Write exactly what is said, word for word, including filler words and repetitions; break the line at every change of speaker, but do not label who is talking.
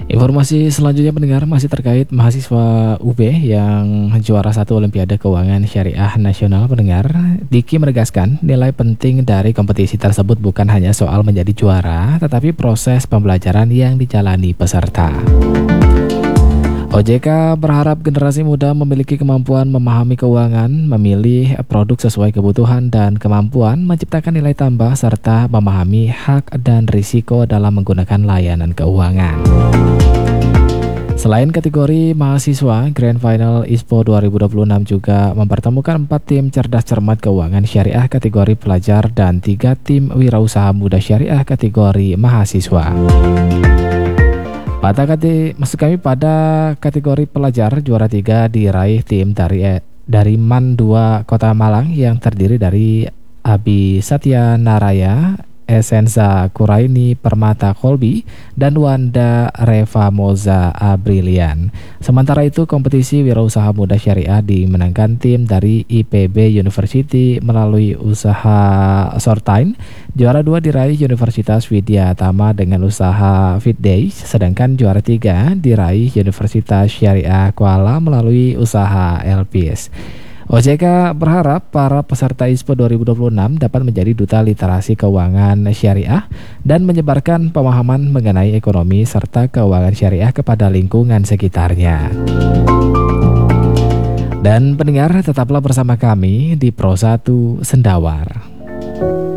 Informasi selanjutnya pendengar masih terkait mahasiswa U B yang juara satu Olimpiade Keuangan Syariah Nasional. Pendengar, Diki menegaskan nilai penting dari kompetisi tersebut bukan hanya soal menjadi juara, tetapi proses pembelajaran yang dijalani peserta. O J K berharap generasi muda memiliki kemampuan memahami keuangan, memilih produk sesuai kebutuhan dan kemampuan menciptakan nilai tambah serta memahami hak dan risiko dalam menggunakan layanan keuangan. Selain kategori mahasiswa, Grand Final I S P O dua ribu dua puluh enam juga mempertemukan empat tim cerdas cermat keuangan syariah kategori pelajar dan tiga tim wirausaha muda syariah kategori mahasiswa. Pada kati, maksud kami pada kategori pelajar, juara tiga diraih tim dari dari Man dua Kota Malang yang terdiri dari Abi Satya Naraya, Esenza Kuraini Permata Kolbi, dan Wanda Reva Moza Abrilian. Sementara itu, kompetisi wirausaha muda syariah dimenangkan tim dari I P B University melalui usaha Sortain. Juara dua diraih Universitas Widya Tama dengan usaha Fit Days, sedangkan juara tiga diraih Universitas Syariah Kuala melalui usaha L P S. O J K berharap para peserta I S P O dua ribu dua puluh enam dapat menjadi duta literasi keuangan syariah dan menyebarkan pemahaman mengenai ekonomi serta keuangan syariah kepada lingkungan sekitarnya. Dan pendengar, tetaplah bersama kami di Pro satu Sendawar.